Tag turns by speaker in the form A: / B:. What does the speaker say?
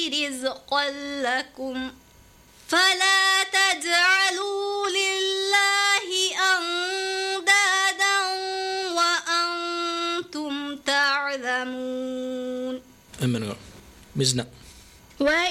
A: رزقا لكم فلا تجعلوا لله أندادا وأنتم تعلمون.
B: مزنا.